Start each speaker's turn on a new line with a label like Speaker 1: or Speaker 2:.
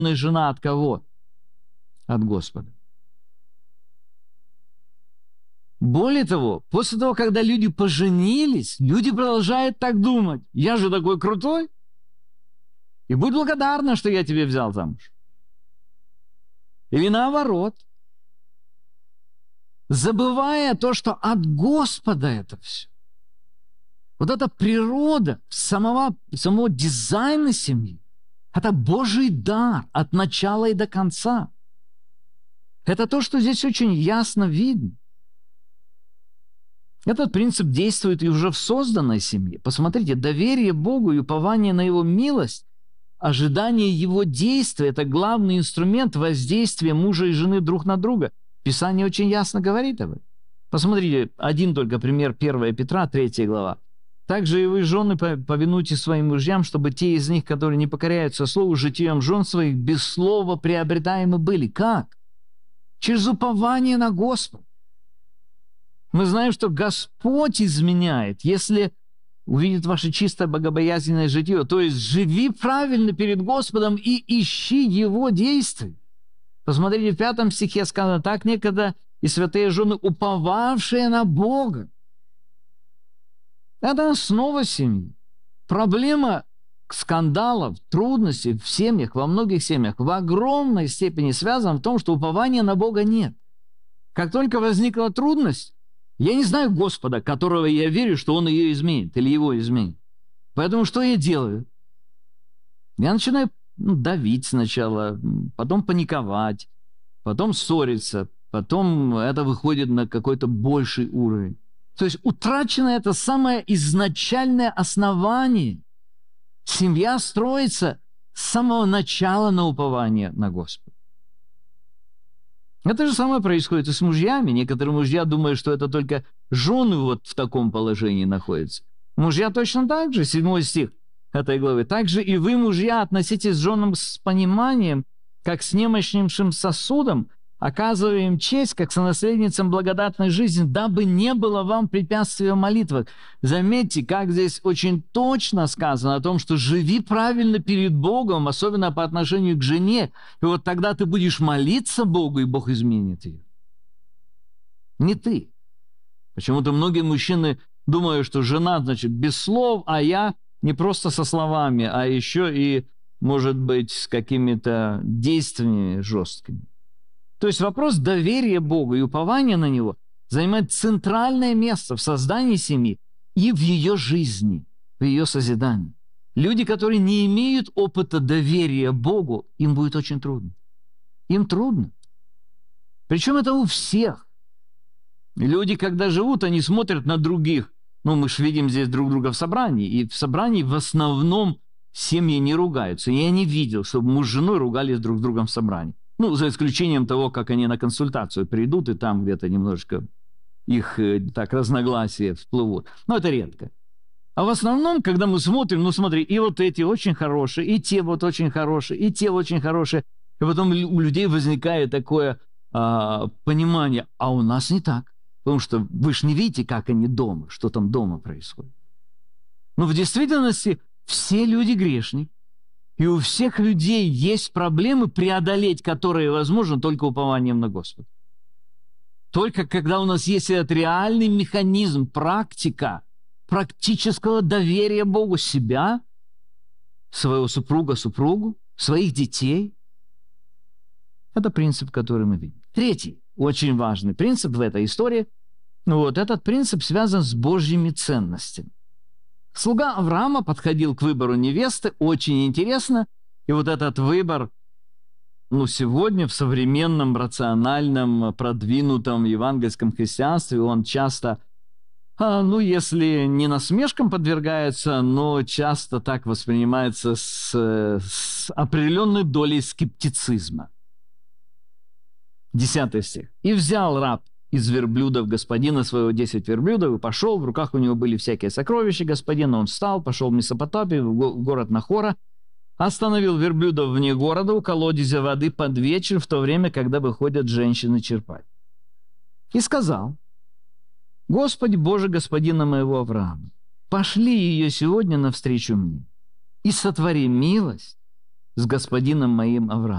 Speaker 1: жена от кого? От Господа. Более того, после того, когда люди поженились, люди продолжают так думать. Я же такой крутой. И будь благодарна, что я тебе взял замуж. Или наоборот. Забывая то, что от Господа это все. Вот эта природа самого дизайна семьи, это Божий дар от начала и до конца. Это то, что здесь очень ясно видно. Этот принцип действует и уже в созданной семье. Посмотрите, доверие Богу и упование на Его милость, ожидание Его действия – это главный инструмент воздействия мужа и жены друг на друга. Писание очень ясно говорит об этом. Посмотрите, один только пример, 1 Петра, 3 глава. «Также и вы, жены, повинуйтесь своим мужьям, чтобы те из них, которые не покоряются слову, житием жен своих, без слова приобретаемы были». Как? Через упование на Господа. Мы знаем, что Господь изменяет, если увидит ваше чистое богобоязненное житие. То есть живи правильно перед Господом и ищи Его действий. Посмотрите, в 5 стихе сказано: «Так некогда и святые жены, уповавшие на Бога». Это основа семьи. Проблема скандалов, трудностей в семьях, во многих семьях, в огромной степени связана в том, что упования на Бога нет. Как только возникла трудность, я не знаю Господа, которого я верю, что Он ее изменит или его изменит. Поэтому что я делаю? Я начинаю давить сначала, потом паниковать, потом ссориться, потом это выходит на какой-то больший уровень. То есть утрачено это самое изначальное основание. Семья строится с самого начала на упование на Господа. Это же самое происходит и с мужьями. Некоторые мужья думают, что это только жены вот в таком положении находятся. Мужья точно так же, 7 стих этой главы. «Также и вы, мужья, относитесь к женам с пониманием, как с немощнейшим сосудом, оказывая им честь, как сонаследницам благодатной жизни, дабы не было вам препятствия в молитвах». Заметьте, как здесь очень точно сказано о том, что живи правильно перед Богом, особенно по отношению к жене, и вот тогда ты будешь молиться Богу, и Бог изменит ее. Не ты. Почему-то многие мужчины думают, что жена, значит, без слов, а я не просто со словами, а еще и, может быть, с какими-то действиями жесткими. То есть вопрос доверия Богу и упования на Него занимает центральное место в создании семьи и в ее жизни, в ее созидании. Люди, которые не имеют опыта доверия Богу, им будет очень трудно. Им трудно. Причем это у всех. Люди, когда живут, они смотрят на других. Мы же видим здесь друг друга в собрании, и в собрании в основном семьи не ругаются. Я не видел, чтобы муж с женой ругались друг с другом в собрании. За исключением того, как они на консультацию придут, и там где-то немножечко их так разногласия всплывут. Но это редко. А в основном, когда мы смотрим, смотри, и вот эти очень хорошие, и те вот очень хорошие, и те очень хорошие. И потом у людей возникает такое понимание, а у нас не так. Потому что вы же не видите, как они дома, что там дома происходит. Но в действительности все люди грешники. И у всех людей есть проблемы, преодолеть которые возможно только упованием на Господа. Только когда у нас есть этот реальный механизм, практика практического доверия Богу себя, своего супруга, супругу, своих детей. Это принцип, который мы видим. Третий, очень важный принцип в этой истории, этот принцип связан с Божьими ценностями. Слуга Авраама подходил к выбору невесты, очень интересно, и вот этот выбор, сегодня в современном, рациональном, продвинутом евангельском христианстве, он часто, если не насмешкам подвергается, но часто так воспринимается с определенной долей скептицизма. 10 стих. «И взял раб из верблюдов господина своего 10 верблюдов и пошел, в руках у него были всякие сокровища господина, он встал, пошел в Месопотамию, в город Нахора, остановил верблюдов вне города у колодезя воды под вечер, в то время, когда выходят женщины черпать. И сказал: Господи Боже господина моего Авраама, пошли ее сегодня навстречу мне, и сотвори милость, с господином моим Авраамом.